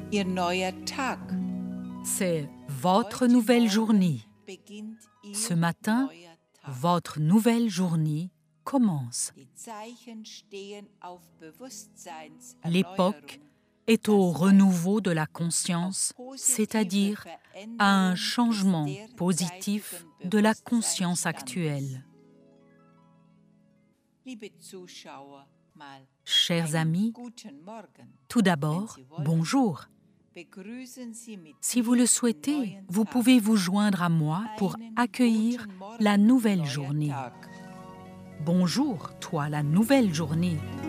Ihr neuer Tag C'est votre nouvelle journée. beginnt Ihr Ce matin, neuer Tag. votre nouvelle journée commence. Die Zeichen stehen auf L'époque Bewusstseinserneuerung, est au renouveau de la conscience, c'est-à-dire à un changement positif de la conscience actuelle. Liebe Zuschauer, mal Chers einen amis, guten Morgen. tout d'abord, bonjour. Begrüßen Sie mit Si vous le diesem souhaitez, neuen vous Tag pouvez vous joindre à moi pour einen accueillir guten Morgen, la nouvelle neuer journée. Tag. Bonjour, toi, la nouvelle journée.